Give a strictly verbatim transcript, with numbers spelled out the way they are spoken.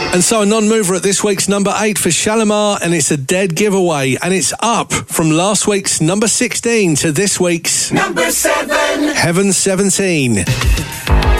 And so a non-mover at this week's number eight for Shalimar, and it's a dead giveaway, and it's up from last week's number sixteen to this week's number seven. Heaven seventeen.